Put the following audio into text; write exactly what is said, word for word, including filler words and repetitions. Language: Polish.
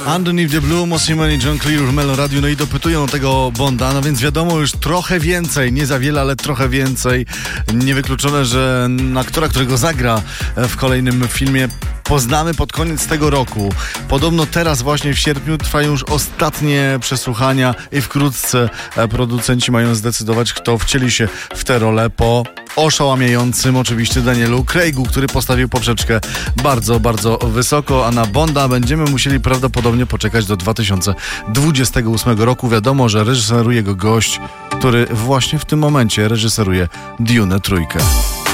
Underneath the Blue, Mosiman i John Clear w Melo Radio, no i dopytują o tego Bonda, no więc wiadomo już trochę więcej, nie za wiele, ale trochę więcej. Niewykluczone, że aktora, którego zagra w kolejnym filmie, poznamy pod koniec tego roku. Podobno teraz właśnie w sierpniu trwają już ostatnie przesłuchania i wkrótce producenci mają zdecydować, kto wcieli się w tę rolę po oszałamiającym oczywiście Danielu Craigu, który postawił poprzeczkę bardzo, bardzo wysoko, a na Bonda będziemy musieli prawdopodobnie poczekać do dwa tysiące dwudziestego ósmego roku. Wiadomo, że reżyseruje go gość, który właśnie w tym momencie reżyseruje Dune trójkę.